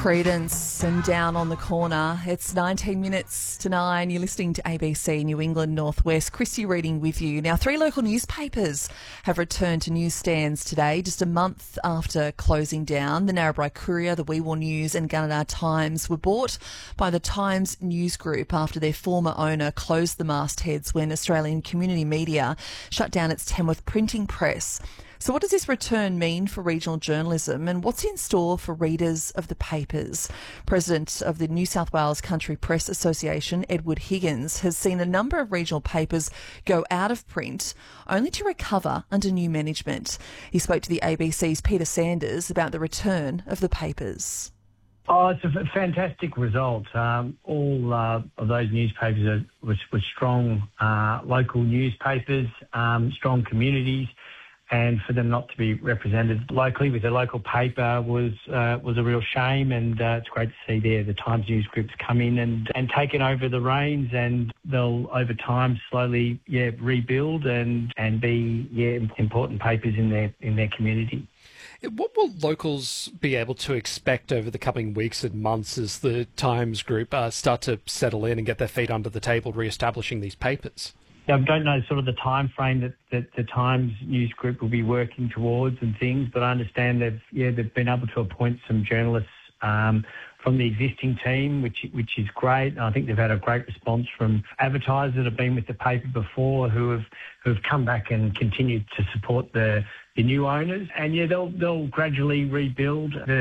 Credence and Down on the Corner. It's 19 minutes to 9. You're listening to ABC New England Northwest. Christy reading with you. Now, 3 local newspapers have returned to newsstands today, just a month after closing down. The Narrabri Courier, the Wee Waa News and Gunnedah Times were bought by the Times News Group after their former owner closed the mastheads when Australian Community Media shut down its Tamworth printing press. So what does this return mean for regional journalism, and what's in store for readers of the papers? President of the New South Wales Country Press Association, Edward Higgins, has seen a number of regional papers go out of print only to recover under new management. He spoke to the ABC's Peter Sanders about the return of the papers. Oh, it's a fantastic result. All of those newspapers were strong local newspapers, strong communities. And for them not to be represented locally with a local paper was a real shame, and it's great to see the Times News Group's come in and taken over the reins, and they'll over time slowly rebuild and be important papers in their community. What will locals be able to expect over the coming weeks and months as the Times Group start to settle in and get their feet under the table, re-establishing these papers? I don't know sort of the time frame that the Times News Group will be working towards and things, but I understand they've been able to appoint some journalists from the existing team, which is great. I think they've had a great response from advertisers that have been with the paper before who have come back and continued to support the new owners. And they'll gradually rebuild.